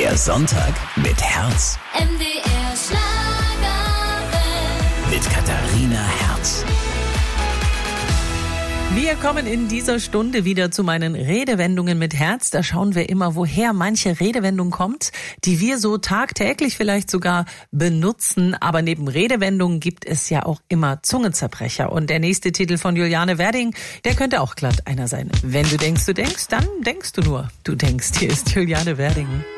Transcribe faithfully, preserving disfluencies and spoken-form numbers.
Der Sonntag mit Herz. M D R Schlager Mit Katharina Herz. Wir kommen in dieser Stunde wieder zu meinen Redewendungen mit Herz. Da schauen wir immer, woher manche Redewendung kommt, die wir so tagtäglich vielleicht sogar benutzen. Aber neben Redewendungen gibt es ja auch immer Zungenzerbrecher. Und der nächste Titel von Juliane Werding, der könnte auch glatt einer sein. Wenn du denkst, du denkst, dann denkst du nur. Du denkst, hier ist Juliane Werding.